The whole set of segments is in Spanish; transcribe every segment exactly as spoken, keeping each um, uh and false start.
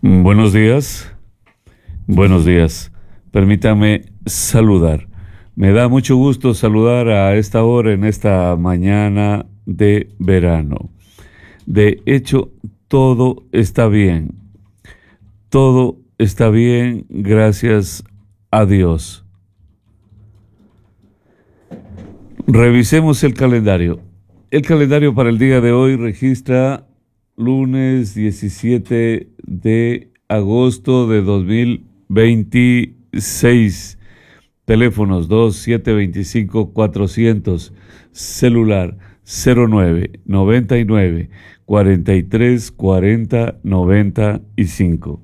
Buenos días, buenos días. Permítame saludar. Me da mucho gusto saludar a esta hora, en esta mañana de verano. De hecho, todo está bien. Todo está bien, gracias a Dios. Revisemos el calendario. El calendario para el día de hoy registra lunes diecisiete de agosto de dos mil veintiséis. Teléfonos dos siete dos cinco cuatrocientos, celular cero nueve noventa y nueve cuarenta y tres cuarenta noventa y cinco.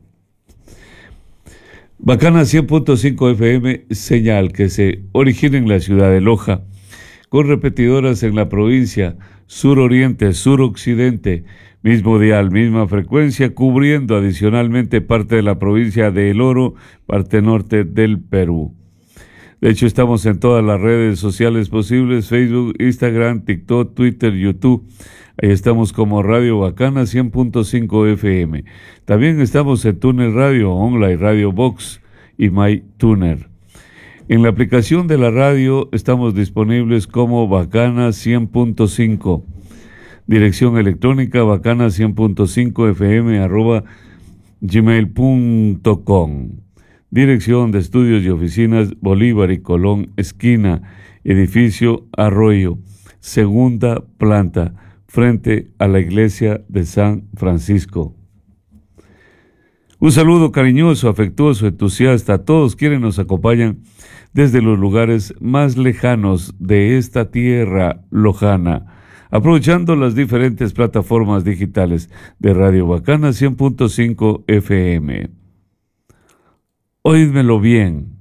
Bacana cien punto cinco F M, señal que se origina en la ciudad de Loja, con repetidoras en la provincia, suroriente, suroccidente, mismo dial, misma frecuencia, cubriendo adicionalmente parte de la provincia de El Oro, parte norte del Perú. De hecho, estamos en todas las redes sociales posibles: Facebook, Instagram, TikTok, Twitter, YouTube. Ahí estamos como Radio Bacana cien punto cinco F M. También estamos en Tuner Radio, Online Radio Box y MyTuner. En la aplicación de la radio estamos disponibles como Bacana cien punto cinco. Dirección electrónica bacana cien punto cinco F M arroba gmail punto com. Dirección de estudios y oficinas Bolívar y Colón, esquina, edificio Arroyo, segunda planta, frente a la iglesia de San Francisco. Un saludo cariñoso, afectuoso, entusiasta a todos quienes nos acompañan desde los lugares más lejanos de esta tierra lojana, aprovechando las diferentes plataformas digitales de Radio Bacana cien punto cinco F M. Oídmelo bien.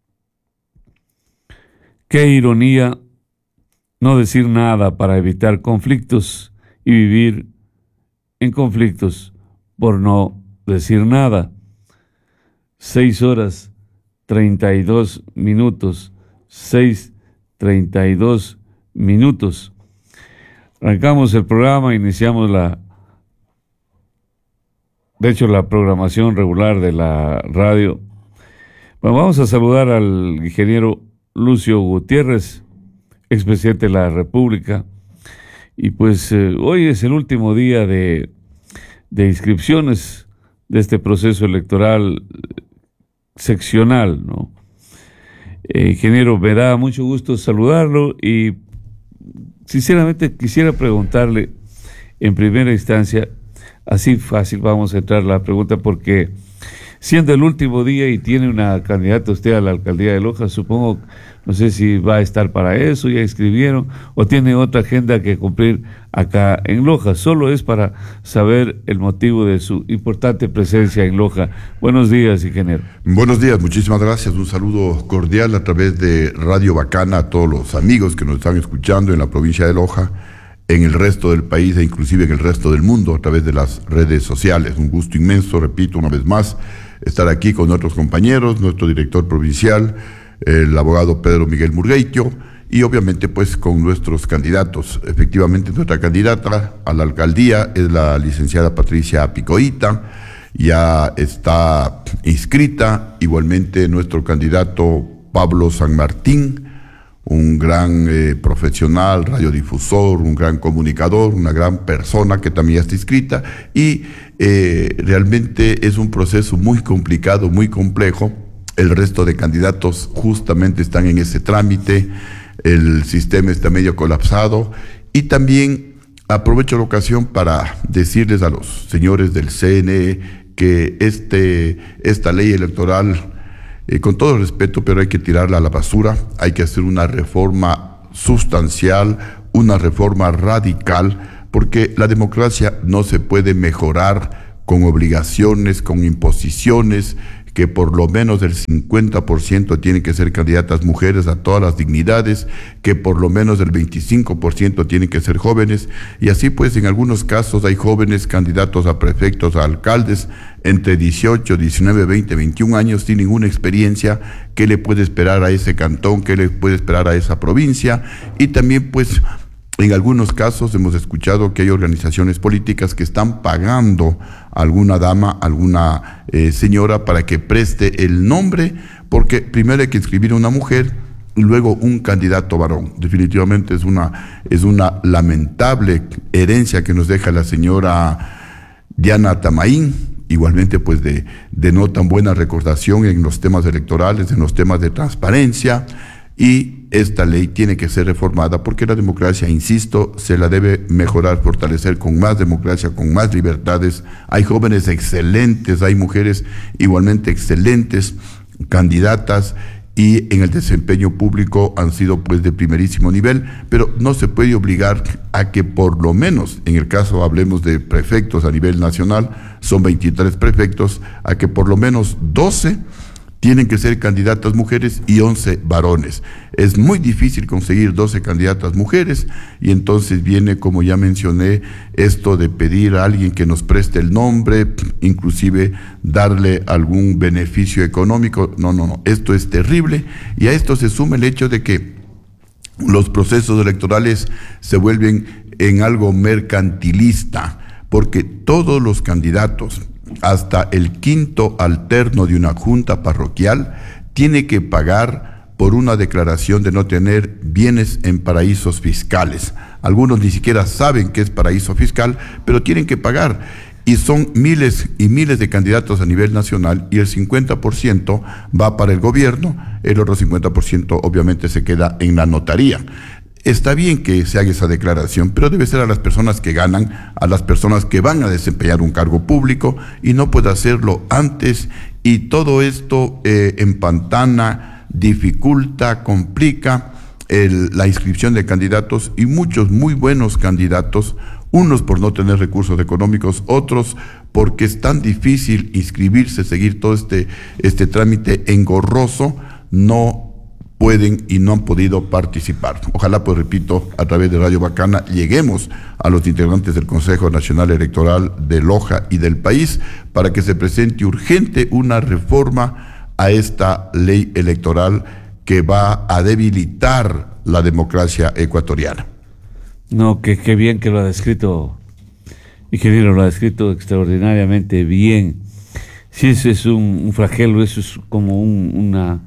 Qué ironía no decir nada para evitar conflictos y vivir en conflictos por no decir nada. Seis horas, treinta y dos minutos. Seis, treinta y dos minutos. Arrancamos el programa, iniciamos la, de hecho, la programación regular de la radio. Bueno, vamos a saludar al ingeniero Lucio Gutiérrez, expresidente de la República. Y pues eh, hoy es el último día de, de inscripciones de este proceso electoral seccional, ¿no? Eh, ingeniero, me da mucho gusto saludarlo y sinceramente quisiera preguntarle en primera instancia, así fácil vamos a entrar a la pregunta, porque siendo el último día y tiene una candidata usted a la alcaldía de Loja, supongo, no sé si va a estar para eso, ya inscribieron, o tiene otra agenda que cumplir acá en Loja. Solo es para saber el motivo de su importante presencia en Loja. Buenos días, ingeniero. Buenos días, muchísimas gracias. Un saludo cordial a través de Radio Bacana a todos los amigos que nos están escuchando en la provincia de Loja, en el resto del país e inclusive en el resto del mundo a través de las redes sociales. Un gusto inmenso, repito una vez más, estar aquí con nuestros compañeros, nuestro director provincial, el abogado Pedro Miguel Murgueitio, y obviamente pues con nuestros candidatos. Efectivamente, nuestra candidata a la alcaldía es la licenciada Patricia Picoita, ya está inscrita. Igualmente nuestro candidato Pablo San Martín, un gran eh, profesional, radiodifusor, un gran comunicador, una gran persona que también está inscrita, y eh, realmente es un proceso muy complicado, muy complejo. El resto de candidatos justamente están en ese trámite, el sistema está medio colapsado, y también aprovecho la ocasión para decirles a los señores del C N E que este, esta ley electoral, Eh, con todo el respeto, pero hay que tirarla a la basura. Hay que hacer una reforma sustancial, una reforma radical, porque la democracia no se puede mejorar con obligaciones, con imposiciones, que por lo menos el cincuenta por ciento tienen que ser candidatas mujeres a todas las dignidades, que por lo menos el veinticinco por ciento tienen que ser jóvenes, y así pues en algunos casos hay jóvenes candidatos a prefectos, a alcaldes, entre dieciocho, diecinueve, veinte, veintiún años, sin ninguna experiencia. ¿Qué le puede esperar a ese cantón? ¿Qué le puede esperar a esa provincia? Y también pues en algunos casos hemos escuchado que hay organizaciones políticas que están pagando alguna dama, alguna eh, señora para que preste el nombre, porque primero hay que inscribir a una mujer y luego un candidato varón. Definitivamente es una, es una lamentable herencia que nos deja la señora Diana Tamaín, igualmente pues de, de no tan buena recordación en los temas electorales, en los temas de transparencia, y esta ley tiene que ser reformada porque la democracia, insisto, se la debe mejorar, fortalecer con más democracia, con más libertades. Hay jóvenes excelentes, hay mujeres igualmente excelentes, candidatas, y en el desempeño público han sido pues de primerísimo nivel, pero no se puede obligar a que por lo menos, en el caso hablemos de prefectos a nivel nacional, son veintitrés prefectos, a que por lo menos doce tienen que ser candidatas mujeres y once varones. Es muy difícil conseguir doce candidatas mujeres, y entonces viene, como ya mencioné, esto de pedir a alguien que nos preste el nombre, inclusive darle algún beneficio económico. No, no, no, esto es terrible, y a esto se suma el hecho de que los procesos electorales se vuelven en algo mercantilista, porque todos los candidatos, hasta el quinto alterno de una junta parroquial, tiene que pagar por una declaración de no tener bienes en paraísos fiscales. Algunos ni siquiera saben qué es paraíso fiscal, pero tienen que pagar. Y son miles y miles de candidatos a nivel nacional, y el cincuenta por ciento va para el gobierno, el otro cincuenta por ciento obviamente se queda en la notaría. Está bien que se haga esa declaración, pero debe ser a las personas que ganan, a las personas que van a desempeñar un cargo público, y no puede hacerlo antes, y todo esto eh, empantana, dificulta, complica el, la inscripción de candidatos, y muchos muy buenos candidatos, unos por no tener recursos económicos, otros porque es tan difícil inscribirse, seguir todo este, este trámite engorroso, no pueden y no han podido participar. Ojalá, pues repito, a través de Radio Bacana lleguemos a los integrantes del Consejo Nacional Electoral de Loja y del país para que se presente urgente una reforma a esta ley electoral que va a debilitar la democracia ecuatoriana. No, que, que bien que lo ha descrito, ingeniero, lo ha descrito extraordinariamente bien. Sí, eso es un, un flagelo, eso es como un, una...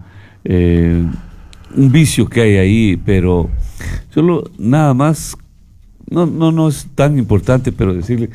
Eh, un vicio que hay ahí, pero solo nada más, no, no, no es tan importante, pero decirle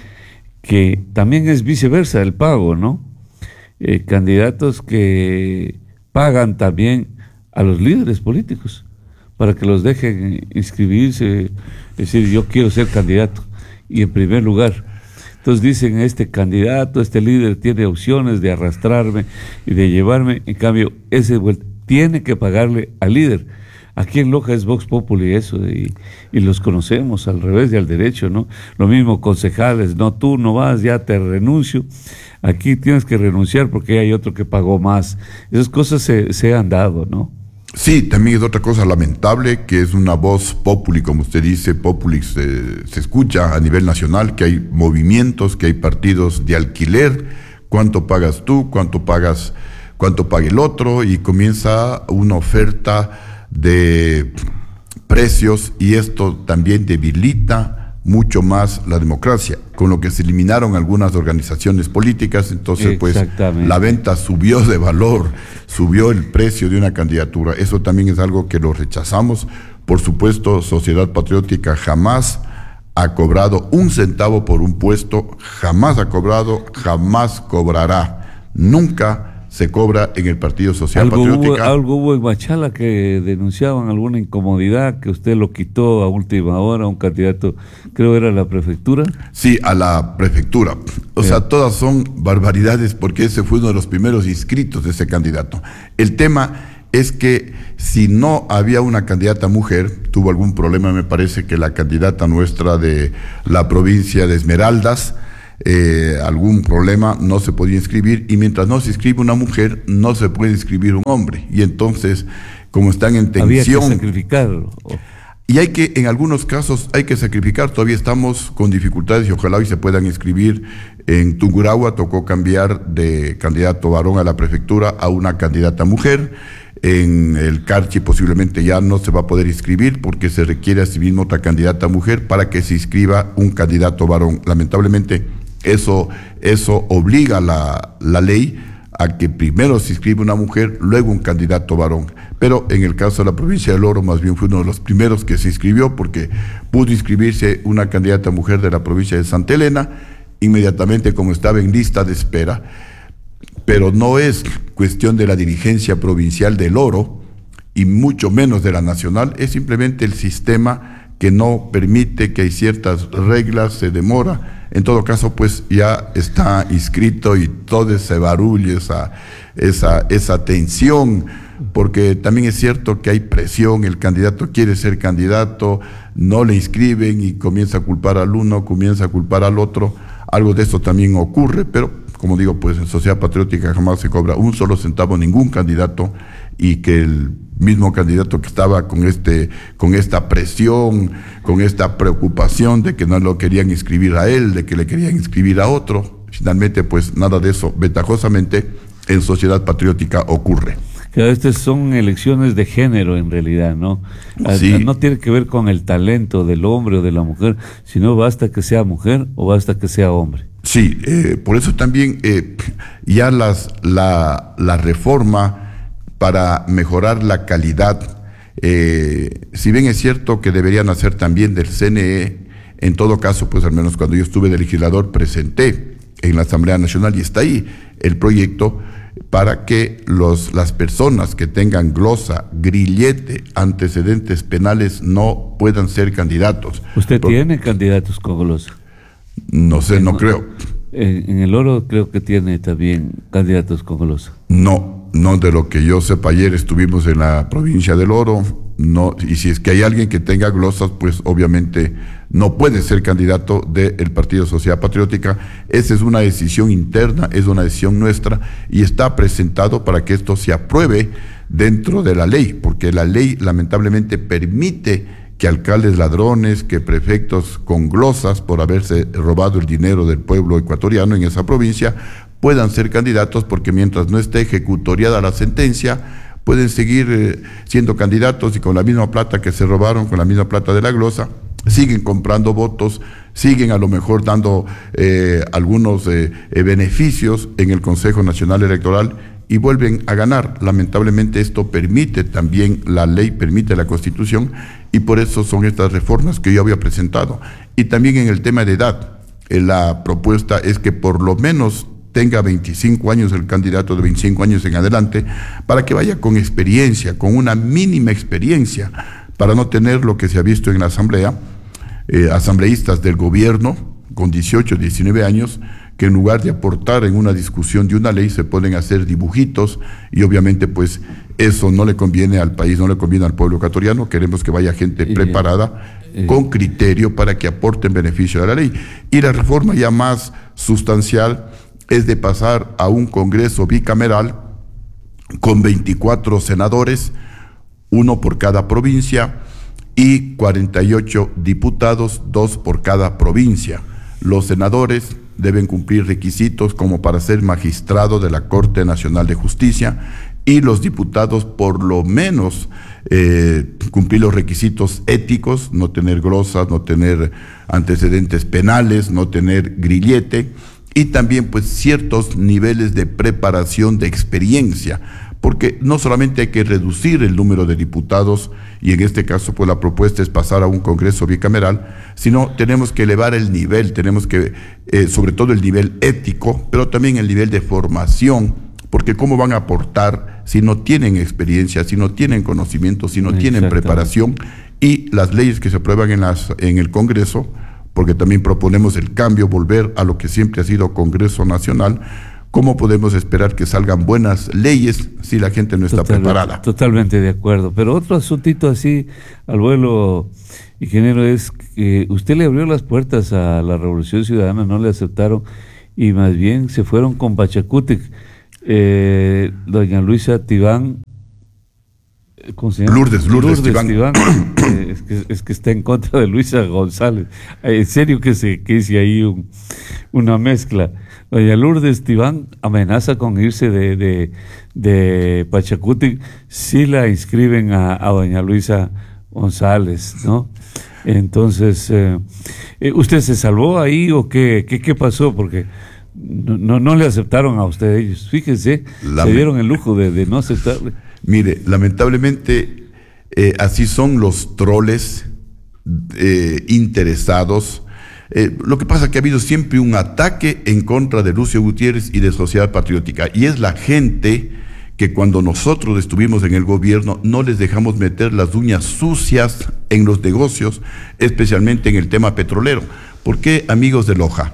que también es viceversa el pago, ¿no? Eh, candidatos que pagan también a los líderes políticos para que los dejen inscribirse, decir, yo quiero ser candidato, y en primer lugar. Entonces dicen, este candidato, este líder tiene opciones de arrastrarme y de llevarme, en cambio, ese tiene que pagarle al líder. Aquí en Loja es Vox Populi eso, y, y los conocemos al revés y al derecho, ¿no? Lo mismo concejales, no, tú no vas, ya te renuncio. Aquí tienes que renunciar porque hay otro que pagó más. Esas cosas se, se han dado, ¿no? Sí, también es otra cosa lamentable, que es una voz populi, como usted dice, populi se, se escucha a nivel nacional, que hay movimientos, que hay partidos de alquiler, cuánto pagas tú, cuánto pagas, cuánto paga el otro, y comienza una oferta de precios, y esto también debilita mucho más la democracia, con lo que se eliminaron algunas organizaciones políticas. Entonces pues la venta subió de valor, subió el precio de una candidatura. Eso también es algo que lo rechazamos. Por supuesto, Sociedad Patriótica jamás ha cobrado un centavo por un puesto, jamás ha cobrado, jamás cobrará, nunca se cobra en el Partido Social algo Patriótica. Hubo, algo hubo en Machala que denunciaban alguna incomodidad, que usted lo quitó a última hora a un candidato, creo era la prefectura. Sí, a la prefectura. O yeah. sea, todas son barbaridades, porque ese fue uno de los primeros inscritos de ese candidato. El tema es que si no había una candidata mujer, tuvo algún problema, me parece que la candidata nuestra de la provincia de Esmeraldas, Eh, algún problema, no se podía inscribir, y mientras no se inscribe una mujer, no se puede inscribir un hombre, y entonces, como están en tensión, había que sacrificarlo. Y hay que, en algunos casos, hay que sacrificar. Todavía estamos con dificultades, y ojalá hoy se puedan inscribir. En Tungurahua tocó cambiar de candidato varón a la prefectura a una candidata mujer. En el Carchi posiblemente ya no se va a poder inscribir, porque se requiere asimismo otra candidata mujer para que se inscriba un candidato varón. Lamentablemente, Eso, eso obliga la, la ley a que primero se inscribe una mujer, luego un candidato varón. Pero en el caso de la provincia del Oro, más bien fue uno de los primeros que se inscribió, porque pudo inscribirse una candidata mujer de la provincia de Santa Elena, inmediatamente como estaba en lista de espera. Pero no es cuestión de la dirigencia provincial del Oro, y mucho menos de la nacional, es simplemente el sistema que no permite, que hay ciertas reglas, se demora. En todo caso, pues ya está inscrito y todo ese barullo, esa, esa, esa tensión, porque también es cierto que hay presión, el candidato quiere ser candidato, no le inscriben y comienza a culpar al uno, comienza a culpar al otro. Algo de esto también ocurre, pero como digo, pues en Sociedad Patriótica jamás se cobra un solo centavo ningún candidato, y que el mismo candidato que estaba con este, con esta presión, con esta preocupación de que no lo querían inscribir a él, de que le querían inscribir a otro, finalmente pues nada de eso, ventajosamente, en Sociedad Patriótica ocurre. Que estas son elecciones de género en realidad, ¿no? Sí. No tiene que ver con el talento del hombre o de la mujer, sino basta que sea mujer o basta que sea hombre. Sí, eh, por eso también eh, ya las, la, la reforma para mejorar la calidad, eh, si bien es cierto que deberían hacer también del C N E, en todo caso, pues al menos cuando yo estuve de legislador presenté en la Asamblea Nacional, y está ahí el proyecto para que los, las personas que tengan glosa, grillete, antecedentes penales no puedan ser candidatos. ¿Usted Por, tiene candidatos con glosa? No sé, no creo. En, en el Oro creo que tiene también candidatos con glosa. No, no, de lo que yo sepa, ayer estuvimos en la provincia del Oro, no, y si es que hay alguien que tenga glosas, pues obviamente no puede ser candidato del Partido Sociedad Patriótica. Esa es una decisión interna, es una decisión nuestra, y está presentado para que esto se apruebe dentro de la ley, porque la ley lamentablemente permite que alcaldes ladrones, que prefectos con glosas por haberse robado el dinero del pueblo ecuatoriano en esa provincia, puedan ser candidatos, porque mientras no esté ejecutoriada la sentencia, pueden seguir eh, siendo candidatos, y con la misma plata que se robaron, con la misma plata de la glosa, siguen comprando votos, siguen a lo mejor dando eh, algunos eh, eh, beneficios en el Consejo Nacional Electoral, y vuelven a ganar. Lamentablemente esto permite también la ley, permite la Constitución, y por eso son estas reformas que yo había presentado. Y también en el tema de edad, eh, la propuesta es que por lo menos tenga veinticinco años el candidato, de veinticinco años en adelante, para que vaya con experiencia, con una mínima experiencia, para no tener lo que se ha visto en la Asamblea, eh, asambleístas del gobierno con dieciocho, diecinueve años, que en lugar de aportar en una discusión de una ley, se ponen a hacer dibujitos, y obviamente pues eso no le conviene al país, no le conviene al pueblo ecuatoriano. Queremos que vaya gente preparada, eh, con criterio, para que aporten beneficio a la ley. Y la reforma ya más sustancial es de pasar a un Congreso bicameral con veinticuatro senadores, uno por cada provincia, y cuarenta y ocho diputados, dos por cada provincia. Los senadores deben cumplir requisitos como para ser magistrado de la Corte Nacional de Justicia, y los diputados por lo menos eh, cumplir los requisitos éticos, no tener glosas, no tener antecedentes penales, no tener grillete, y también pues ciertos niveles de preparación, de experiencia, porque no solamente hay que reducir el número de diputados, y en este caso pues la propuesta es pasar a un Congreso bicameral, sino tenemos que elevar el nivel, tenemos que, eh, sobre todo el nivel ético, pero también el nivel de formación, porque cómo van a aportar si no tienen experiencia, si no tienen conocimiento, si no tienen preparación. Y las leyes que se aprueban en, las, en el Congreso, porque también proponemos el cambio, volver a lo que siempre ha sido Congreso Nacional. ¿Cómo podemos esperar que salgan buenas leyes si la gente no está Total, preparada? Totalmente de acuerdo. Pero otro asuntito así, al vuelo, ingeniero, es que usted le abrió las puertas a la Revolución Ciudadana, no le aceptaron, y más bien se fueron con Pachacútec. Eh, doña Luisa Tibán, ¿cómo se llama? Lourdes, Lourdes, Lourdes Tibán. Tibán, eh, es, que, es que está en contra de Luisa González. Eh, en serio que se que hice ahí un, una mezcla. Doña Lourdes Tibán amenaza con irse de, de, de Pachacútec si la inscriben a, a doña Luisa González, ¿no? Entonces, eh, ¿usted se salvó ahí o qué, qué, qué pasó? Porque no, no, no le aceptaron a usted ellos. Fíjese, Lame- se dieron el lujo de, de no aceptarle. Mire, lamentablemente eh, así son los troles eh, interesados. Eh, lo que pasa es que ha habido siempre un ataque en contra de Lucio Gutiérrez y de Sociedad Patriótica, y es la gente que cuando nosotros estuvimos en el gobierno no les dejamos meter las uñas sucias en los negocios, especialmente en el tema petrolero. ¿Por qué, amigos de Loja?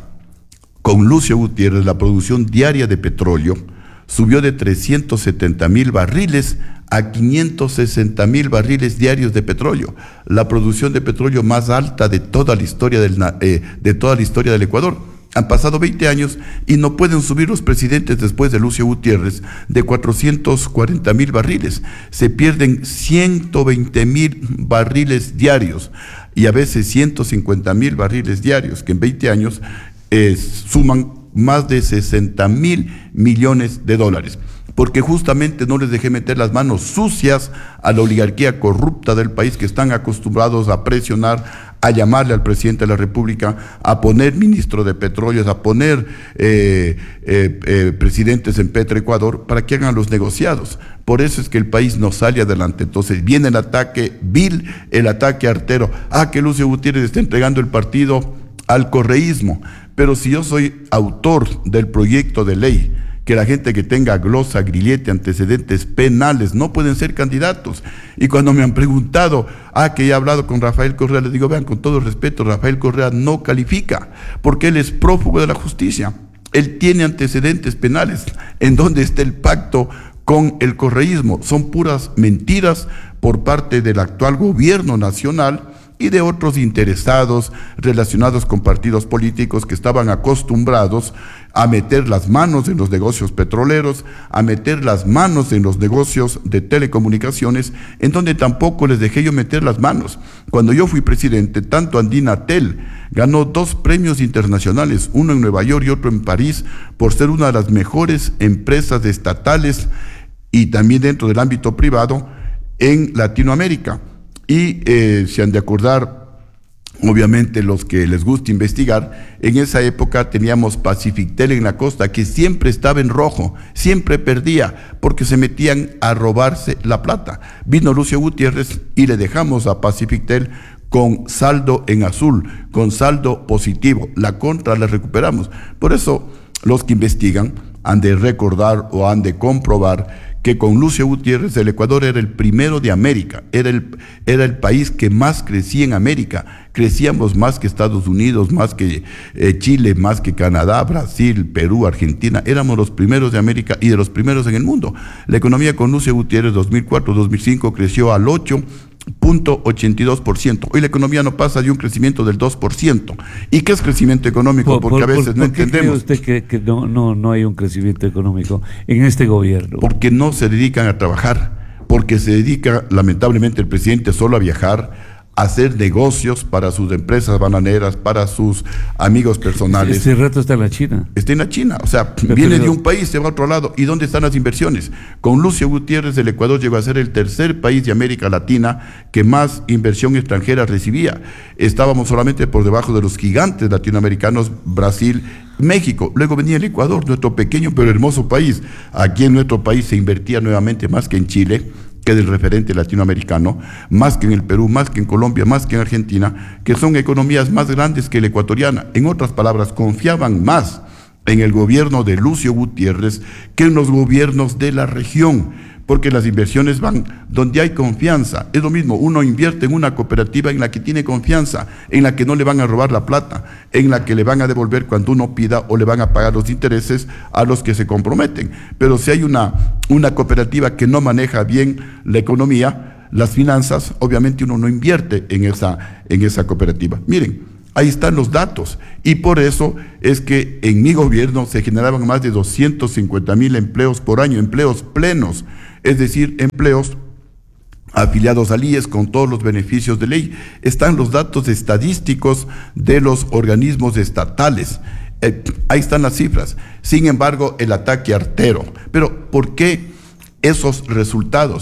Con Lucio Gutiérrez la producción diaria de petróleo subió de trescientos setenta mil barriles a quinientos sesenta mil barriles diarios de petróleo, la producción de petróleo más alta de toda la historia del, eh, de toda la historia del Ecuador. Han pasado veinte años y no pueden subir los presidentes después de Lucio Gutiérrez de cuatrocientos cuarenta mil barriles. Se pierden ciento veinte mil barriles diarios y a veces ciento cincuenta mil barriles diarios, que en veinte años eh, suman más de sesenta mil millones de dólares, porque justamente no les dejé meter las manos sucias a la oligarquía corrupta del país, que están acostumbrados a presionar, a llamarle al presidente de la República, a poner ministro de Petróleos, a poner eh, eh, eh, presidentes en Petroecuador para que hagan los negociados. Por eso es que el país no sale adelante. Entonces viene el ataque vil, el ataque artero. Ah, que Lucio Gutiérrez está entregando el partido al correísmo. Pero si yo soy autor del proyecto de ley, que la gente que tenga glosa, grillete, antecedentes penales no pueden ser candidatos. Y cuando me han preguntado, ah, que he hablado con Rafael Correa, les digo, vean, con todo respeto, Rafael Correa no califica, porque él es prófugo de la justicia. Él tiene antecedentes penales. ¿En dónde está el pacto con el correísmo? Son puras mentiras por parte del actual gobierno nacional y de otros interesados relacionados con partidos políticos que estaban acostumbrados a meter las manos en los negocios petroleros, a meter las manos en los negocios de telecomunicaciones, en donde tampoco les dejé yo meter las manos. Cuando yo fui presidente, tanto Andinatel ganó dos premios internacionales, uno en Nueva York y otro en París, por ser una de las mejores empresas estatales y también dentro del ámbito privado en Latinoamérica. Y eh, se han de acordar, obviamente los que les gusta investigar, en esa época teníamos Pacifictel en la costa, que siempre estaba en rojo, siempre perdía, porque se metían a robarse la plata. Vino Lucio Gutiérrez y le dejamos a Pacifictel con saldo en azul, con saldo positivo. La contra la recuperamos. Por eso los que investigan han de recordar o han de comprobar que con Lucio Gutiérrez el Ecuador era el primero de América, era el, era el país que más crecía en América. Crecíamos más que Estados Unidos, más que eh, Chile, más que Canadá, Brasil, Perú, Argentina. Éramos los primeros de América y de los primeros en el mundo. La economía con Lucio Gutiérrez dos mil cuatro dos mil cinco creció al ocho punto ochenta y dos por ciento. Hoy la economía no pasa de un crecimiento del dos por ciento. ¿Y qué es crecimiento económico? Por, Porque por, a veces por, no ¿por qué entendemos. cree usted que, que no, no, no hay un crecimiento económico en este gobierno? Porque no se dedican a trabajar, porque se dedica lamentablemente el presidente solo a viajar, a hacer negocios para sus empresas bananeras, para sus amigos personales. Este rato está en la China. Está en la China, o sea, Pero, viene pero, de un país, se va a otro lado. ¿Y dónde están las inversiones? Con Lucio Gutiérrez el Ecuador llegó a ser el tercer país de América Latina que más inversión extranjera recibía. Estábamos solamente por debajo de los gigantes latinoamericanos, Brasil, México. Luego venía el Ecuador, nuestro pequeño pero hermoso país. Aquí en nuestro país se invertía nuevamente más que en Chile, que es el referente latinoamericano, más que en el Perú, más que en Colombia, más que en Argentina, que son economías más grandes que la ecuatoriana. En otras palabras, confiaban más en el gobierno de Lucio Gutiérrez que en los gobiernos de la región, porque las inversiones van donde hay confianza. Es lo mismo, uno invierte en una cooperativa en la que tiene confianza, en la que no le van a robar la plata, en la que le van a devolver cuando uno pida o le van a pagar los intereses a los que se comprometen. Pero si hay una, una cooperativa que no maneja bien la economía, las finanzas, obviamente uno no invierte en esa, en esa cooperativa. Miren, ahí están los datos, y por eso es que en mi gobierno se generaban más de doscientos cincuenta mil empleos por año, empleos plenos, es decir, empleos afiliados al I E S con todos los beneficios de ley. Están los datos estadísticos de los organismos estatales. Eh, ahí están las cifras. Sin embargo, el ataque artero. Pero, ¿por qué esos resultados?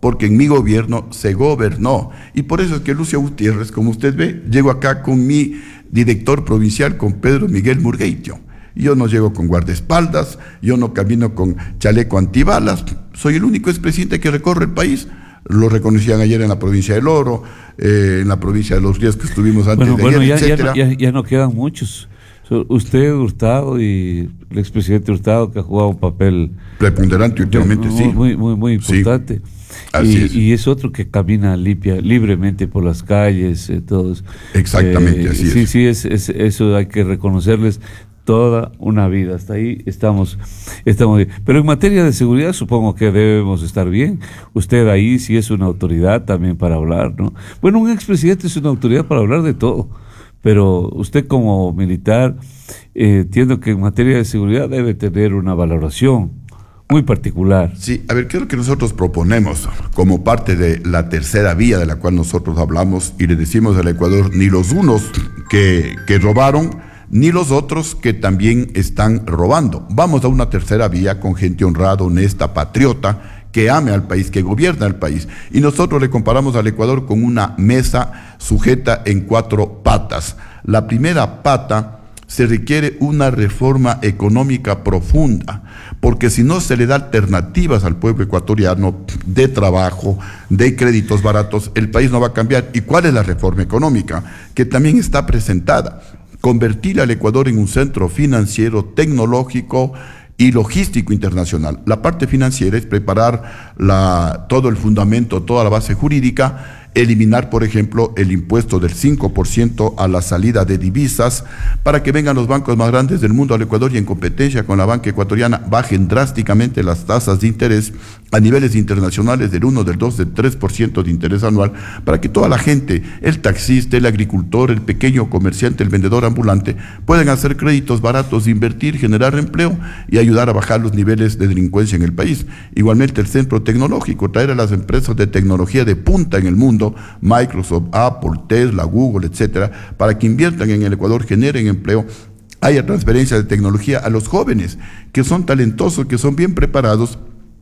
porque en mi gobierno se gobernó. Y por eso es que Lucio Gutiérrez, como usted ve, llego acá con mi director provincial, con Pedro Miguel Murgueitio. Yo no llego con guardaespaldas, yo no camino con chaleco antibalas, soy el único expresidente que recorre el país. Lo reconocían ayer en la provincia del Oro, eh, en la provincia de Los Ríos que estuvimos antes bueno, de bueno, ayer, ya, etcétera. Ya, ya, ya no quedan muchos. Usted, Hurtado, y el expresidente Hurtado, que ha jugado un papel preponderante últimamente, muy, sí. Muy, muy, muy importante. Sí. Así y, es. y es otro que camina limpia, libremente por las calles, eh, todos. Exactamente, eh, así sí, es. Sí, es, es, eso hay que reconocerles toda una vida. Hasta ahí estamos, estamos bien. Pero en materia de seguridad supongo que debemos estar bien. Usted ahí sí es una autoridad también para hablar, ¿no? Bueno, un expresidente es una autoridad para hablar de todo, pero usted como militar, eh, entiendo que en materia de seguridad debe tener una valoración muy particular. Sí, a ver, ¿qué es lo que nosotros proponemos como parte de la tercera vía de la cual nosotros hablamos y le decimos al Ecuador, ni los unos que, que robaron, ni los otros que también están robando? Vamos a una tercera vía con gente honrada, honesta, patriota, que ame al país, que gobierna el país. Y nosotros le comparamos al Ecuador con una mesa sujeta en cuatro patas. La primera pata, se requiere una reforma económica profunda, porque si no se le da alternativas al pueblo ecuatoriano de trabajo, de créditos baratos, el país no va a cambiar. ¿Y cuál es la reforma económica? Que también está presentada. Convertir al Ecuador en un centro financiero, tecnológico y logístico internacional. La parte financiera es preparar la, todo el fundamento, toda la base jurídica, eliminar, por ejemplo, el impuesto del cinco por ciento a la salida de divisas para que vengan los bancos más grandes del mundo al Ecuador y en competencia con la banca ecuatoriana bajen drásticamente las tasas de interés a niveles internacionales del uno, del dos, del tres por ciento de interés anual, para que toda la gente, el taxista, el agricultor, el pequeño comerciante, el vendedor ambulante, puedan hacer créditos baratos, invertir, generar empleo y ayudar a bajar los niveles de delincuencia en el país. Igualmente el centro tecnológico, traer a las empresas de tecnología de punta en el mundo, Microsoft, Apple, Tesla, Google, etcétera, para que inviertan en el Ecuador, generen empleo, haya transferencia de tecnología a los jóvenes que son talentosos, que son bien preparados,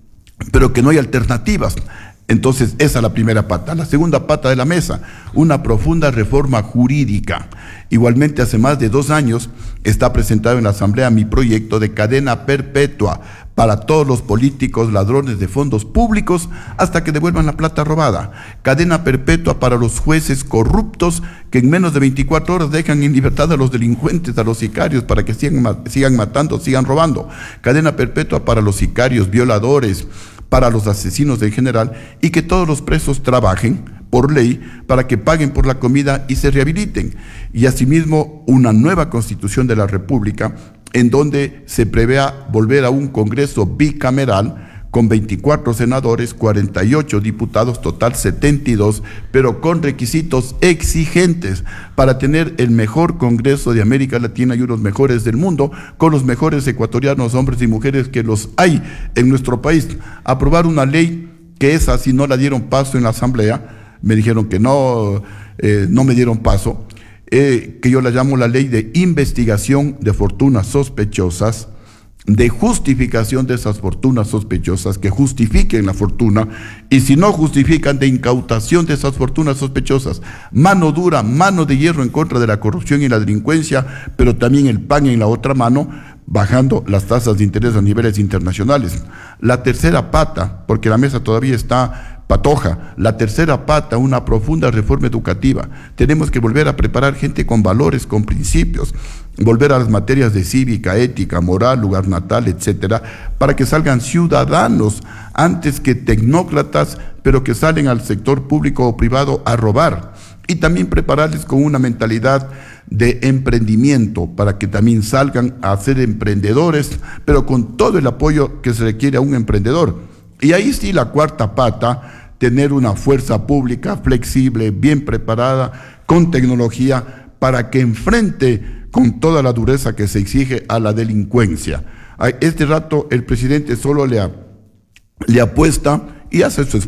pero que no hay alternativas. Entonces, esa es la primera pata. La segunda pata de la mesa, una profunda reforma jurídica. Igualmente, hace más de dos años está presentado en la Asamblea mi proyecto de cadena perpetua para todos los políticos ladrones de fondos públicos hasta que devuelvan la plata robada. Cadena perpetua para los jueces corruptos que en menos de veinticuatro horas dejan en libertad a los delincuentes, a los sicarios, para que sigan, sigan matando, sigan robando. Cadena perpetua para los sicarios, violadores, para los asesinos en general, y que todos los presos trabajen por ley para que paguen por la comida y se rehabiliten. Y asimismo una nueva constitución de la República en donde se prevea volver a un Congreso bicameral con veinticuatro senadores, cuarenta y ocho diputados, total setenta y dos, pero con requisitos exigentes para tener el mejor Congreso de América Latina y unos mejores del mundo, con los mejores ecuatorianos, hombres y mujeres que los hay en nuestro país. Aprobar una ley que esa, si no la dieron paso en la Asamblea, me dijeron que no, eh, no me dieron paso, eh, que yo la llamo la ley de investigación de fortunas sospechosas, de justificación de esas fortunas sospechosas, que justifiquen la fortuna, y si no justifican, de incautación de esas fortunas sospechosas. Mano dura, mano de hierro en contra de la corrupción y la delincuencia, pero también el pan en la otra mano, bajando las tasas de interés a niveles internacionales. La tercera pata, porque la mesa todavía está patoja, la tercera pata, una profunda reforma educativa. Tenemos que volver a preparar gente con valores, con principios, volver a las materias de cívica, ética, moral, lugar natal, etcétera, para que salgan ciudadanos antes que tecnócratas, pero que salen al sector público o privado a robar. Y también prepararles con una mentalidad de emprendimiento para que también salgan a ser emprendedores, pero con todo el apoyo que se requiere a un emprendedor. Y ahí sí la cuarta pata, tener una fuerza pública flexible, bien preparada, con tecnología, para que enfrente con toda la dureza que se exige a la delincuencia. A este rato el presidente solo le, le apuesta y hace su esfuerzo